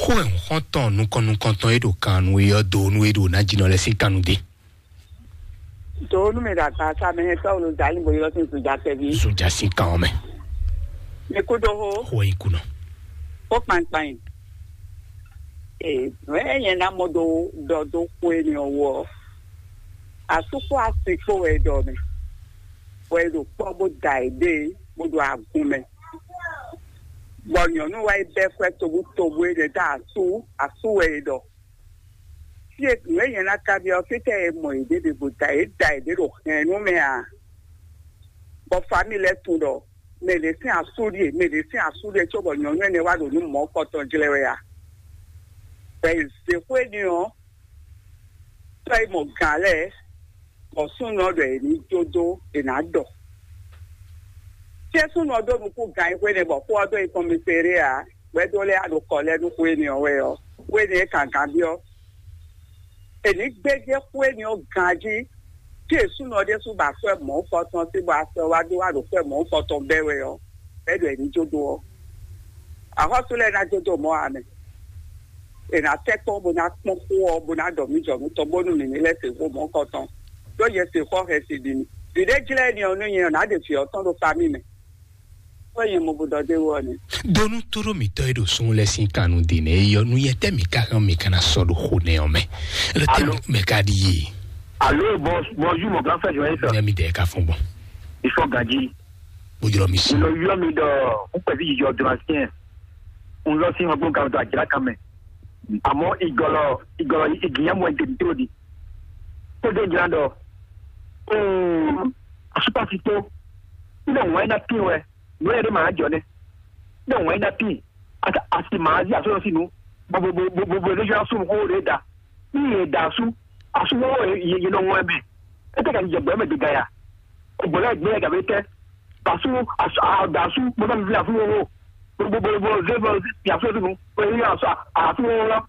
Content, nous comptons et nous et nous et nous n'agissons les canudés. Nous mais d'accord, ça mais ça nous allons voir le sous jacques. Sous jacques quand même. Mais kudo. Oui, kuno. Au pan. Eh, ouais, y en a modo dodo kweni owo. Asuko asiko e dome. We do pobo daide, modo agume. Bon, you know why they quite to way the asu e do. Si e y en a cabio fite e mo ide de butae daide ro no me a. Bo family tudo. Medecin asuri chobo nyonwe ne wa do ni mo koton jilewe ya. C'est quoi nous? Toi mon galère, mon son de ni jodo et nado. C'est son ordre beaucoup gagne quand les bon pour ordre commissaire, ouais doler à le collègue nous quoi ni ouais oh, ouais ni kankabio. Et ni bege quoi ni o gagne, c'est son ordre sous bas faire mon photon c'est bas faire wa do à le faire mon photon bewe oh, ouais de ni jodo. Alors sur les na jodo moi ane. Et na tête pour na konko bona domi jomi to bonu ni le se wo mon coton do ye se ko he se dini de jile ni onu yen na de fi oton do famille me o yen mo bodo de wo ni donu toro mi to edo sun lesin kanu de ne yo nu ye temi ka kan me kana so do khone o me le temi me ka di yi allô bonjour mon grand frère Joël ça mi de ka fon bon il faut gaji bojuro mi si lo yo mi do on peut dire yo drancien on lo si on bon ka do akira kan me amo igolo iginyamo intentodi todo jando asupasito ndo waina piwe nwere ma ajone ndo waina pi ata asimazi aso sinu bobo lejo asu ko reda ni dasu asu wo ye no weme ete ka je gbeme digaya ogbola gbe ga bete dasu dasu mo na mi afu wo bobo zebo ya so sinu we ya so afu wo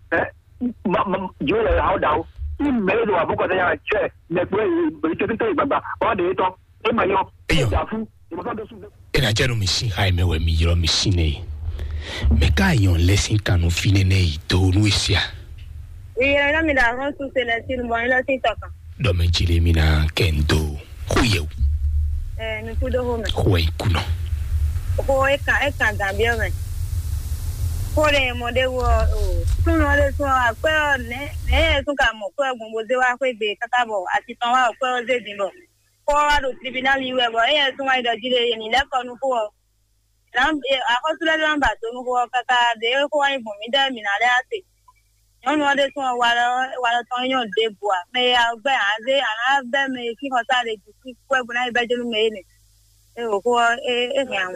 Joel how down in made of book ya che me pe te gbagba o de to e ma yo da fu e na jero mi sin hai me we mi yoro mi sin e me ka yon lesson kanu fine ne ito nu isia e na mi da ron su se le sin bon lo tin toka do me jile mi na kendo huye mi kudo ho me huye kuno ho e ka gambia me Kore mode wo tuno le so ape ne tun ka mo ko egun bo ze wa pe be kakabo ati tan wa pe o ze din bo ko wa do tribunal iwe bo tun wa idojire ye ni le ko nu ko lam akosule lamba to nu ko kaka de ko wa ibun mi da mi na le ate won no de tun wa tan yon de boa me agbe aze ana be me ki ko sa le ju ko egun na ibe jelu me ni o ko yan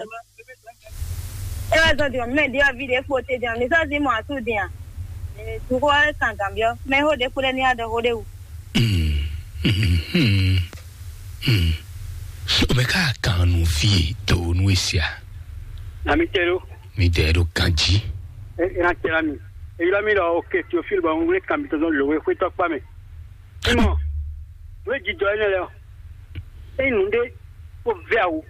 so di me dia video photo dia ni so di mo atu dia tu ko kan cambio me ho de kule ni ado ho de o me ka kanu fi to nu isia na mi tero kanji na tera mi e la mi lo okay tu fil ba on le cambio zo lo we to pa me mo we di do ene le e nunde o veo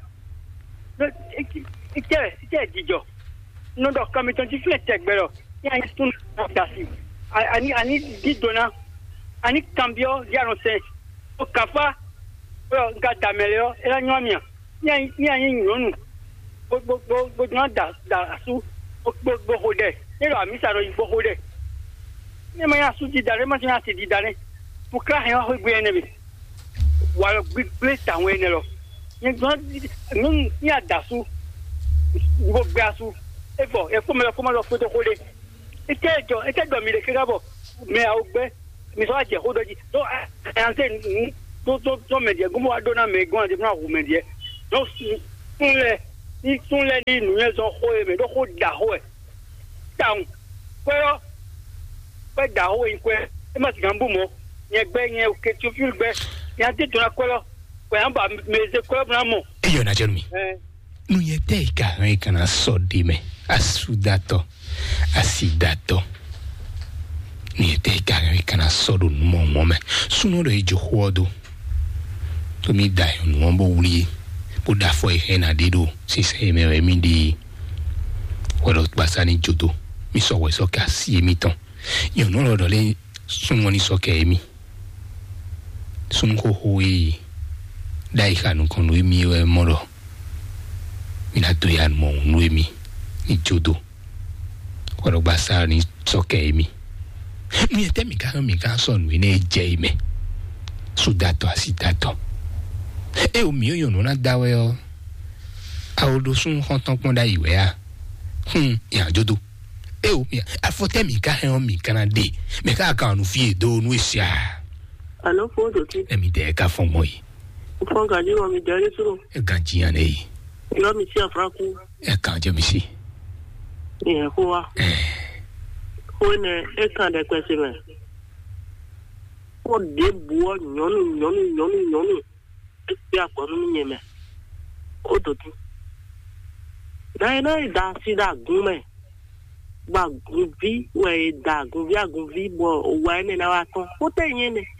ite dijo no do kami ton ti fle tegbero ya istun dasi ani didona ani cambio ya no se o kafa o gata meleo era nyomia ya yin yonu bo da su bo hode ero amisa ro bo hode ne ma ya su di dare ma ya si di dare pour ka he ho gbe ene bi wa big place awon ene lo ni ya dasu wo gbasu efo e ko lo foto ko le ete do mi le kirabo me a ogbe mi so aje ho doji so ante to me die gumo adona me gon de na wu me die no sunle ni nu ye so ho e me do ho da ho e down ko da ho in ko e ma ti gambu mo ye gbe yen o ke ti o fi gbe ya te to na ko lo ko ya ba me se ko na mo e yo na jerumi nu ye te ka ran kana so di me asudato asidato ni te ka ran kana so do mo mo me suno do ejo hodo to mi dai no mo wuli bo da fo e na dedo si se me mi di woro basani jodo mi so we so ka si mi ton yo no lo le sun woni so ke mi sun ko hui dai kanu kon mi we moro mi na to yan mo nu mi ni jodo ko ro basa ni so ke mi te mi ka so nu ne je me su dato asitato e o mio yo non adawe o aodo sun honton pon da iwe a ya jodo e o mi afote mi ka hen mi kanade me ka nu fi edo nu esia alo fodo ti e mi de ka fon mo yi fon ga ni o mi dare suru e ganji an e lo mi si afraku e kan je mi si e ko wa o ne e kan de kwese me o de buo nyonu e ti aponu mi me o to ti dai da si da gume ba guvi we da guvi bo wa ne na wa ton o te yin ne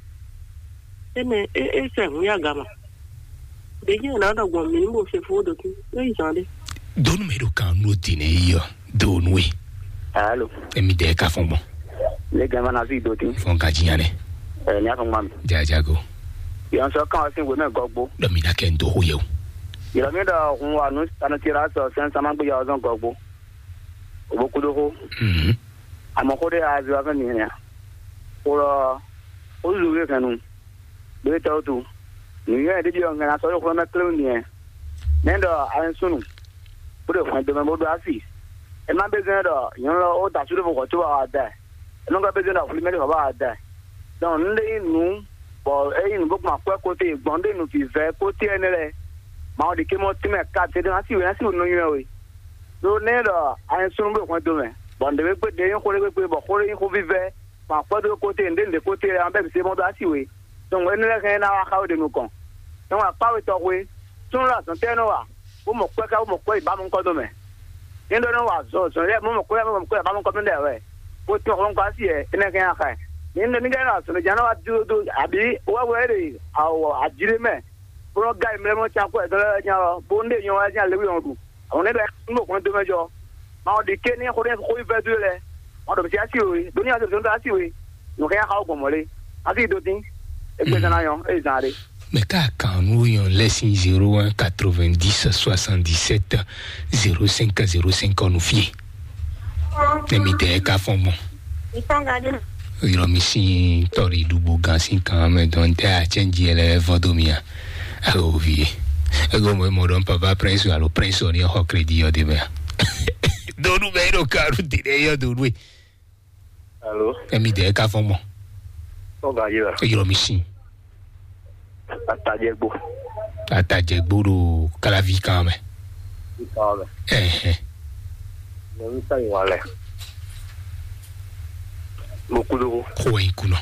ene e se mu ya gama de yin na da gwo mi mo se fodo ti e jande donu me do kan no ti ne yo donu we allo e mi de ka fon bon le gama na vi do ti fon ka jiyan ne ni afon mam jajago yan so kan sin we me gogbo do mi na ken do ho yo ira mi da hun wa nu tan tira so sen sama gbe ya ozon gogbo oboku do ho amako de azu aka ni ya ora o lu we kanu be ta tu ni ya de yo ngana so ko na klu ni nendo an sunu bude fun de mo do afi e ma be zeno do yon lo o ta su do ko to wa da e no ga be zeno fuli me do ba da don le nu bo e inu bo ma ko te gbonde nu fi ve ko te enele ma o de ke mo ti me ka te na si no yin we do ne do an sunu be ko do me bonde we pe de yin ko le pe bo ko yin ko vive ma ko do ko te ndende ko te an be se mo do asi we don we ne ke na wa ka o de nu kon don wa pa we to we tun ra tan te no wa o mo ko ba mo ko do me yin do no wa so re mo ko ba mo ko do de we o to ko nka si e ne ke ya ka yin do ni ga na so ne jana wa do abi wa we re awo ajire me pro ga me mo cha ko e do nya bonde yo wa nya le wi on du àwọn ne do mo ko do mejo ma o de ke ni ko ve do le o do si asi we do ni asi do asi we no ke ya ka o gomole asi do tin e gbe na yo e zare mais ka kanu yon lesson 01 90 77 05 05 nous fie ne mi de ka fon bon iro mi si tori dubo gansin kan me don te a change ele vodomia a ovie ego mo don papa prince alo prince oni ho credit yo de me donu me ro karu dire yo do we allo ne mi de ka fon bon o ga yira iro mi si Atajegbo do kalavi kan me. Mo ta yin wale. Mo kulo ko en kuno.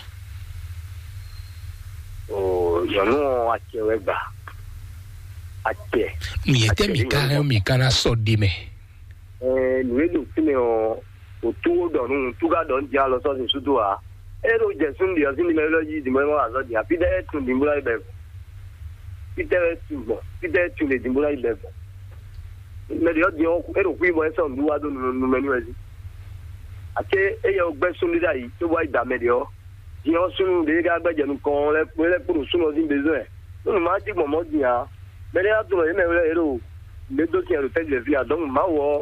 O yo no ache we gba. Ache. Ni ete mi ka na so de me. Ni do ti me o tu do nu tu ga don ja lo so sin sudu a. Ero je sun di azin me lo yi di mo wa so di afi de tun di mbula ibe. Peter le dimbula ibe. Me de odi o ero ku ibo eso ndu wa do nu menu ezi. Ake eye ogbe sun di dai to wa ida me de o. Di o sun de ga gbeje nu kon le puru sun o din bezo e. Nu ma ti mo di ya. Me de adu me le ero. Me do ti ero te le vi adon ma wo.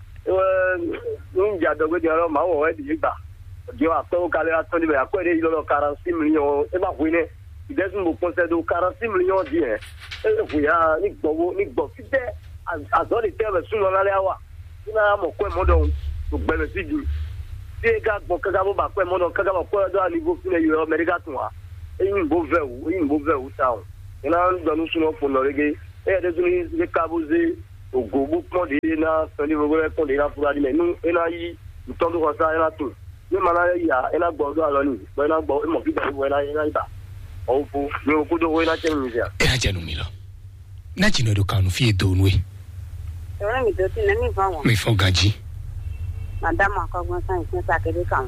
Nja do gbe di ro ma wo e di gba. Di o ato ka le ato ni be akọ ere ilo 46 million e ba hu ne. Il doesn't me concede 46 millions d'yens. Et vous ya ni gbo fite azo de terre sous la lewa. Ina mo ko mo don to gbele si ju. Ti ga gbo kaga bo ba ko mo don kaga ba ko do a niveau fune yo America tun wa. Eyin bo ve ta o. Ina ndo nu suno fo no rege. E de zuni le kabuze ogo bu pon de na so ni bo ko de na fura di me nu ina yi to do ko sa ina tu. Ni mala ya ina gbo do alo ni. Bo ina gbo mo fi da wo ina ida. Opo ni okudo we na chenu ya e ha chenu mi lo na chinu do kanu fi edo nwe ora mi do tin na mi fa won mi fon gaji madam akogbon san sin sa kede kan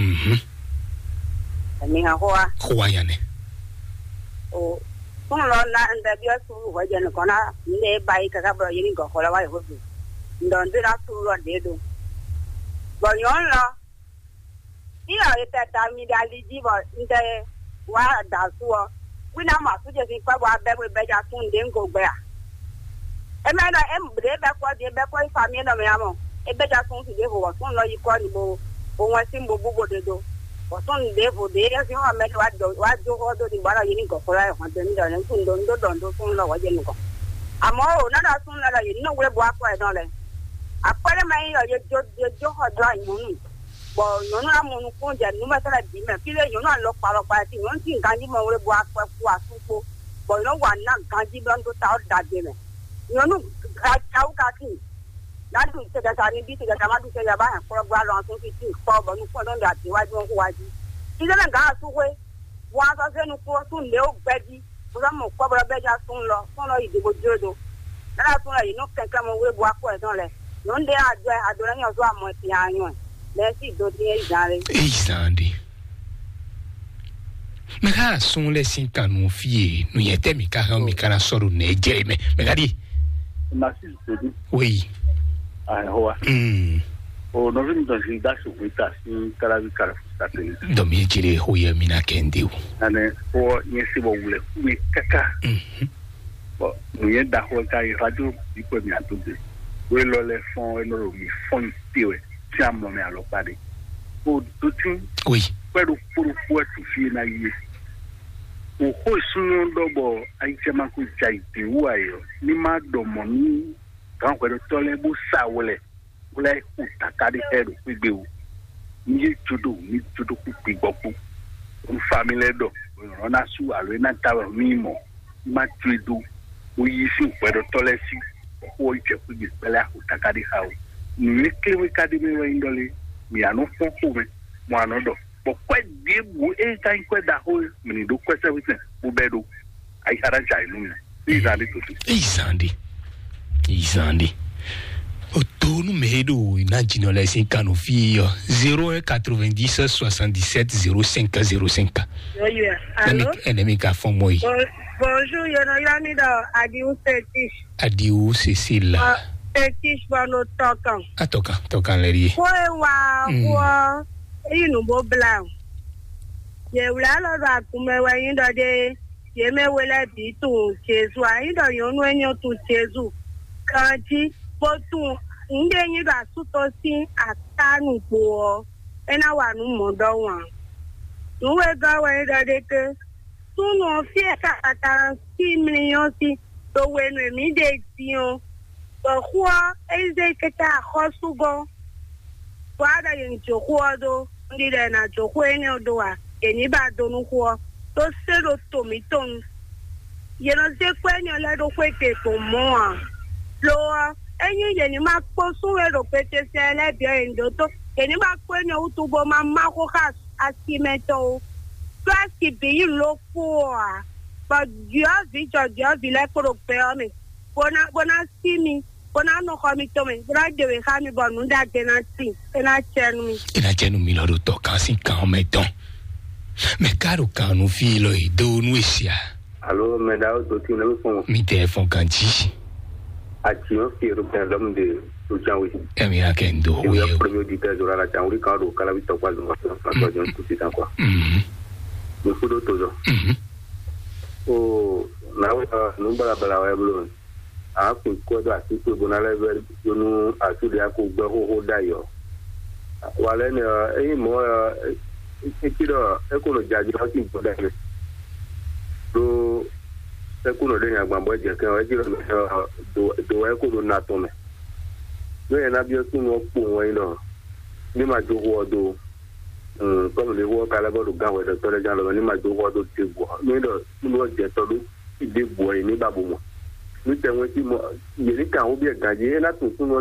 mi ha ho ya ne o fun lo la nda bi asu wo je ni kona le bai ka bro yini go ko la wa ho ndon dira su ro de do Bon, yon là. Il a été ami d'Alidi, bon, wa da suo. We na ma su je si pa wa be we be ja sun de ngo gbe a. E me na em bre be ko family na me amo. E be ja sun si de ho sun lo yi ko ni bo won si mbo bugo de do. Bo sun de bo de ya si ho me wa do ho do ni bara yi ni ko ra ho de ni da ni sun do sun lo wa je ni ko. Amo o na da sun la yi no we bo akwa e don le. Apere mai yo jo ho do yi mu. Bon, non a mon compte, nous mettons la dîme. Puis les gens n'ont pas le parti. On dit quand ils m'ont boire quoi pour souper. Bon, non, on a quand ils vont tout à l'heure. Nous, quand là, tout c'est que ça dit que ça m'a dit que là-bas, pour boire l'ensemble qui est fort, nous prenons la tête, on va dire. Ils ont un gars à souper. Voir ça, c'est nous pour tout le bébé. Pour ça, mon pauvre bébé a son là, il dit, bon Dieu, là, il n'y a quelqu'un qui veut boire quoi dans les. Non, il y a deux ans, il y a moins de merci Isandi. Mais quand sont les 5 ans nous filles, nous y était mi 40 mi kana soro ne jeme. Mais gadi. Merci. Oui. Ah hoa. O no vim do jinda su vita sin karabi karafusta tele. Do mi jire hoya mina kendiu. Ane o nyesi bo wule mi kaka. Bo nous y da ho kai radio di ko mi atube. We lo le fon eno mi fon tiwe. Chamo me alopade. O tutin. Oui. Pero puru tu fi na yi. O ho sunu dobo ai chama ku jaiti wayo. Ni ma do moni kan ko tole bu sawole. Ula ku takadi edo pigbe o. Ni tudu ku pigboku. O family do. Ona su alo na tawo mimo. Ma tudu. O yi si pero tole si. O ije ku bi pele ku takadi hawo. Ni klewe kadime wa indole mi ano fonko me mo anodo bo kwa die bu e kan kwa da ho mi do kwa se wite bu bedo ai hara jai nu izandi to izandi o tonu medo na jinola sin kanu fi 0190 77 0505 Allô ennemi ka fon moi bonjour yono Adiou Cécile Teach bano tokan. Tokan leri. Wa inu bo blanc. Ye wala lo ba kume wa yin do de ye me wele bi tu Jesu ayin do yonu enyo tu Jesu. Kanji bo tu nde yin ba su to sin atanu po. Ena wa nu mo do wan. Nu we ga wa yin do de ke tu no fi ka ata 6 million si to we nu mi de ti o. Kwa eze keta khosugo kwada yin chokwa do ndile na chokwa enyo doa eni ba donu kwa to sero tomiton yeno se kwenyo la do kwete to moa lo enyi yeni ma posu ero pete sele bia endo to eni ba kwenyo utubo mama ko khas asimeto twasi bi lo kwa ba dia vi la ko me bona simi Bona no komitome, grade we khami bonu da tenati, ena chenu mi lo to kasi kan meton. Me caro kanu filo e do nuisia. Allô, me da do ti na fon. Mi telefon kanji. Ati o fi ro ben l'homme de Janwi. Mi akendo. Oui, le premier auditeur de la Janwi quand au kala vito kwa zo fa jo kuti tan kwa. Mo fudo tozo. O na no bala wa blo. A ku ko do ati ko bona level yonu ati de ko gbe ho dayo wale ne e mo e kido e ko lo jaji o ti ko dayo do e ko lo de nya gbambo je kan e kido do e ko lo na to me no e na bi o tun o po won ino ni ma jo wo do ko le wo kala bo do gan we do to le jan lo ni ma jo wo do ti bo ni do ni wo je to do ti de bo ni babu mo. Nous avons dit, il y a des cas où il y a des